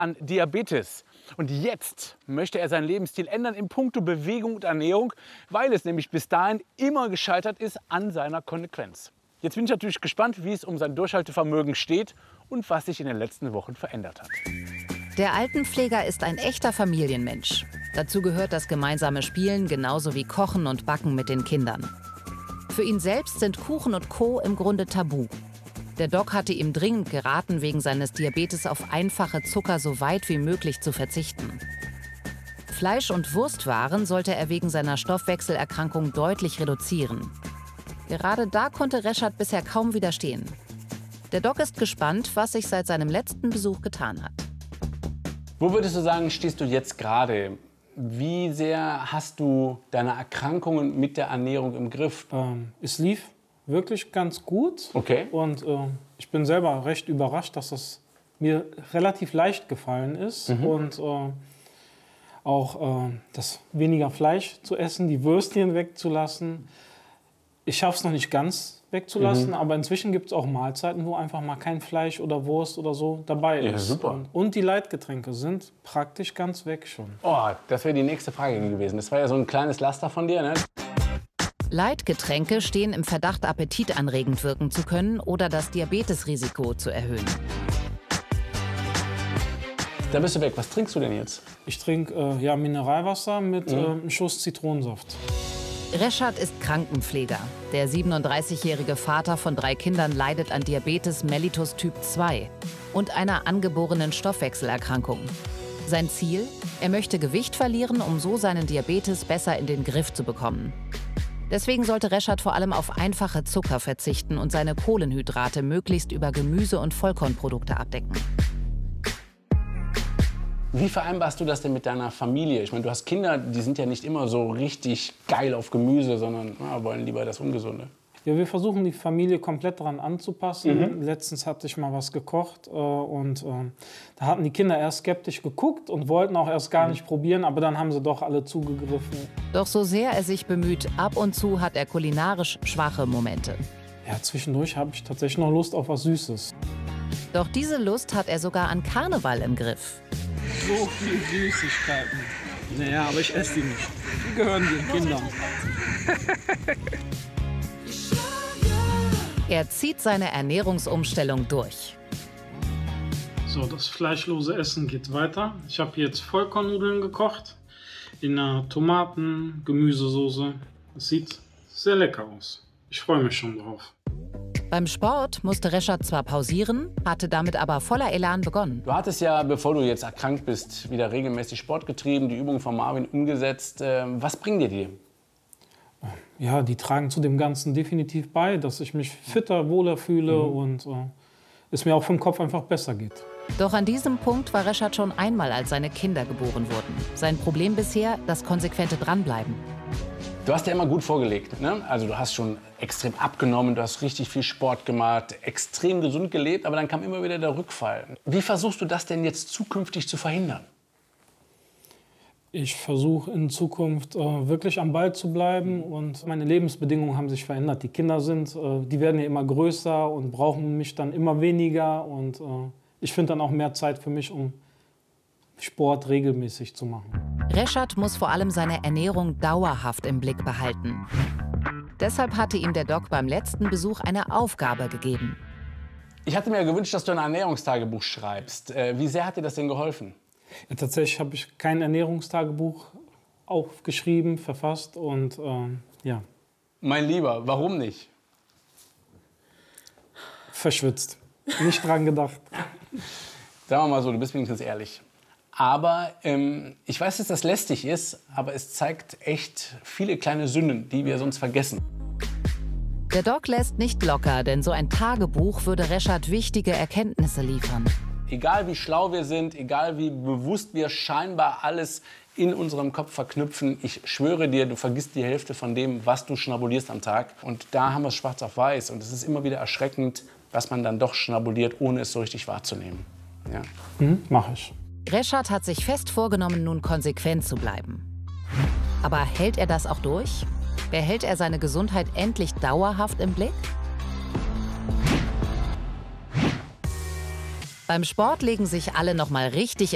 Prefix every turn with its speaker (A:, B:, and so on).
A: an Diabetes. Und jetzt möchte er seinen Lebensstil ändern in puncto Bewegung und Ernährung, weil es nämlich bis dahin immer gescheitert ist an seiner Konsequenz. Jetzt bin ich natürlich gespannt, wie es um sein Durchhaltevermögen steht und was sich in den letzten Wochen verändert hat.
B: Der Altenpfleger ist ein echter Familienmensch. Dazu gehört das gemeinsame Spielen genauso wie Kochen und Backen mit den Kindern. Für ihn selbst sind Kuchen und Co. im Grunde tabu. Der Doc hatte ihm dringend geraten, wegen seines Diabetes auf einfache Zucker so weit wie möglich zu verzichten. Fleisch- und Wurstwaren sollte er wegen seiner Stoffwechselerkrankung deutlich reduzieren. Gerade da konnte Reschad bisher kaum widerstehen. Der Doc ist gespannt, was sich seit seinem letzten Besuch getan hat.
A: Wo würdest du sagen, stehst du jetzt gerade? Wie sehr hast du deine Erkrankungen mit der Ernährung im Griff?
C: Es lief wirklich ganz gut.
A: Okay.
C: Und ich bin selber recht überrascht, dass es mir relativ leicht gefallen ist. Und auch das weniger Fleisch zu essen, die Würstchen wegzulassen. Ich schaffe es noch nicht ganz wegzulassen, aber inzwischen gibt es auch Mahlzeiten, wo einfach mal kein Fleisch oder Wurst oder so dabei ist.
A: Ja, super.
C: Und die Leitgetränke sind praktisch ganz weg schon.
A: Oh, das wäre die nächste Frage gewesen. Das war ja so ein kleines Laster von dir, ne?
B: Leitgetränke stehen im Verdacht, appetitanregend wirken zu können oder das Diabetesrisiko zu erhöhen.
A: Da bist du weg. Was trinkst du denn jetzt?
C: Ich trinke ja, Mineralwasser mit einem Schuss Zitronensaft.
B: Reschad ist Krankenpfleger. Der 37-jährige Vater von 3 Kindern leidet an Diabetes mellitus Typ 2 und einer angeborenen Stoffwechselerkrankung. Sein Ziel? Er möchte Gewicht verlieren, um so seinen Diabetes besser in den Griff zu bekommen. Deswegen sollte Reschad vor allem auf einfache Zucker verzichten und seine Kohlenhydrate möglichst über Gemüse- und Vollkornprodukte abdecken.
A: Wie vereinbarst du das denn mit deiner Familie? Ich meine, du hast Kinder, die sind ja nicht immer so richtig geil auf Gemüse, sondern wollen lieber das Ungesunde.
C: Ja, wir versuchen die Familie komplett daran anzupassen. Letztens hatte ich mal was gekocht und da hatten die Kinder erst skeptisch geguckt und wollten auch erst gar nicht probieren, aber dann haben sie doch alle zugegriffen.
B: Doch so sehr er sich bemüht, ab und zu hat er kulinarisch schwache Momente.
C: Ja, zwischendurch habe ich tatsächlich noch Lust auf was Süßes.
B: Doch diese Lust hat er sogar an Karneval im Griff.
C: So viel Süßigkeiten. Naja, aber ich esse die nicht. Die gehören den Kindern.
B: Er zieht seine Ernährungsumstellung durch.
C: So, das fleischlose Essen geht weiter. Ich habe jetzt Vollkornnudeln gekocht in einer Tomaten-Gemüsesoße. Das sieht sehr lecker aus. Ich freue mich schon drauf.
B: Beim Sport musste Reschad zwar pausieren, hatte damit aber voller Elan begonnen.
A: Du hattest ja, bevor du jetzt erkrankt bist, wieder regelmäßig Sport getrieben, die Übungen von Marvin umgesetzt. Was bringen dir die?
C: Ja, die tragen zu dem Ganzen definitiv bei, dass ich mich fitter, wohler fühle und es mir auch vom Kopf einfach besser geht.
B: Doch an diesem Punkt war Reschad schon einmal, als seine Kinder geboren wurden. Sein Problem bisher, das konsequente Dranbleiben.
A: Du hast ja immer gut vorgelegt, ne? Also du hast schon extrem abgenommen, du hast richtig viel Sport gemacht, extrem gesund gelebt, aber dann kam immer wieder der Rückfall. Wie versuchst du das denn jetzt zukünftig zu verhindern?
C: Ich versuche in Zukunft wirklich am Ball zu bleiben und meine Lebensbedingungen haben sich verändert. Die Kinder die werden ja immer größer und brauchen mich dann immer weniger und ich finde dann auch mehr Zeit für mich, um Sport regelmäßig zu machen.
B: Reschad muss vor allem seine Ernährung dauerhaft im Blick behalten. Deshalb hatte ihm der Doc beim letzten Besuch eine Aufgabe gegeben.
A: Ich hatte mir gewünscht, dass du ein Ernährungstagebuch schreibst. Wie sehr hat dir das denn geholfen?
C: Ja, tatsächlich habe ich kein Ernährungstagebuch aufgeschrieben, verfasst und ja.
A: Mein Lieber, warum nicht?
C: Verschwitzt. Nicht dran gedacht.
A: Sagen wir mal so, du bist wenigstens ehrlich. Aber ich weiß, dass das lästig ist, aber es zeigt echt viele kleine Sünden, die wir sonst vergessen.
B: Der Doc lässt nicht locker, denn so ein Tagebuch würde Reschad wichtige Erkenntnisse liefern.
A: Egal wie schlau wir sind, egal wie bewusst wir scheinbar alles in unserem Kopf verknüpfen, ich schwöre dir, du vergisst die Hälfte von dem, was du schnabulierst am Tag. Und da haben wir es schwarz auf weiß. Und es ist immer wieder erschreckend, was man dann doch schnabuliert, ohne es so richtig wahrzunehmen. Ja.
C: Mach ich.
B: Reschad hat sich fest vorgenommen, nun konsequent zu bleiben. Aber hält er das auch durch? Behält er seine Gesundheit endlich dauerhaft im Blick? Beim Sport legen sich alle noch mal richtig